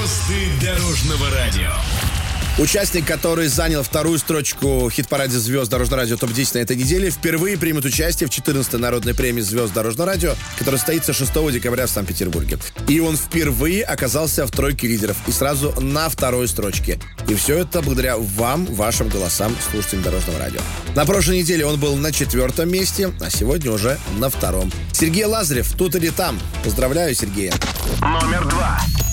Звезды дорожного радио. Участник, который занял вторую строчку хит-параде звезд Дорожного радио ТОП-10 на этой неделе, впервые примет участие в 14-й народной премии звезд Дорожного радио, которая состоится 6 декабря в Санкт-Петербурге. И он впервые оказался в тройке лидеров и сразу на второй строчке. И все это благодаря вам, вашим голосам, слушателям Дорожного радио. На прошлой неделе он был на 4-м месте, а сегодня уже на 2-м. Сергей Лазарев, «Тут или там». Поздравляю, Сергея. Номер 2.